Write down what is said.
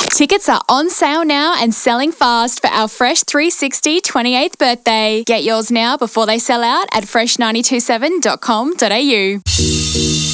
Tickets are on sale now and selling fast for our Fresh 360 28th birthday. Get yours now before they sell out at fresh927.com.au.